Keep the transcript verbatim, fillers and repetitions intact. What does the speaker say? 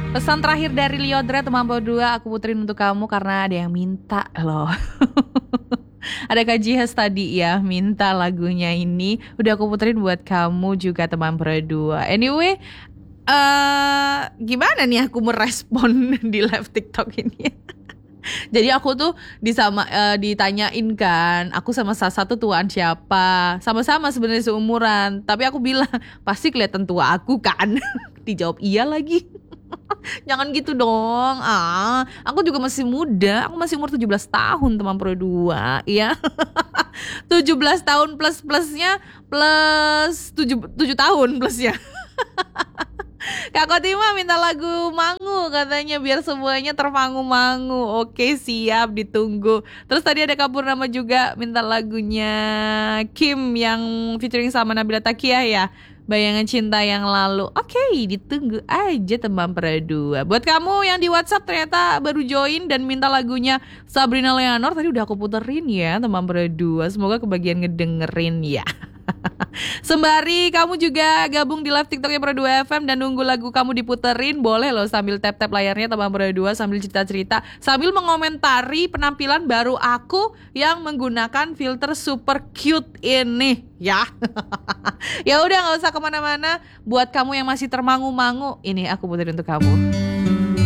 Pesan terakhir dari Liodra teman berdua aku puterin untuk kamu karena ada yang minta loh. Ada Kak Jihas tadi ya minta lagunya ini. Udah aku puterin buat kamu juga teman berdua. Anyway, uh, gimana nih aku merespon di live TikTok ini? Jadi aku tuh disama, uh, ditanyain kan, aku sama salah satu tuan siapa. Sama-sama sebenarnya seumuran, tapi aku bilang pasti kelihatan tua aku kan. Dijawab iya lagi. Jangan gitu dong. Ah, aku juga masih muda. Aku masih umur tujuh belas tahun teman Pro dua, ya. tujuh belas tahun plus-plusnya plus tujuh, tujuh tahun plusnya. Kak Kotima minta lagu Mangu katanya biar semuanya termangu-mangu. Oke, siap, ditunggu. Terus tadi ada Kak Purnama juga minta lagunya Kim yang featuring sama Nabila Takiah ya, Bayangan Cinta Yang Lalu. Oke, ditunggu aja teman berdua. Buat kamu yang di WhatsApp ternyata baru join dan minta lagunya Sabrina Leonor, tadi udah aku puterin ya teman berdua. Semoga kebagian ngedengerin ya. Sembari kamu juga gabung di live TikToknya Pro dua F M dan nunggu lagu kamu diputerin, boleh loh sambil tap-tap layarnya teman Pro dua, sambil cerita-cerita, sambil mengomentari penampilan baru aku yang menggunakan filter super cute ini ya. Ya udah, nggak usah kemana-mana. Buat kamu yang masih termangu-mangu, ini aku puterin untuk kamu.